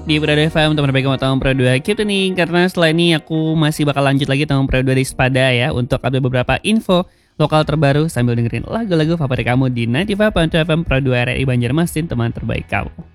di Prado FM, teman baik tahun Pro 2 keep tuning, karena setelah ini aku masih bakal lanjut lagi tahun Pro 2 di Sepada ya, untuk update beberapa info lokal terbaru sambil dengerin lagu-lagu favorit kamu di 95.2 FM Pro 2 RRI Banjarmasin, teman terbaik kamu.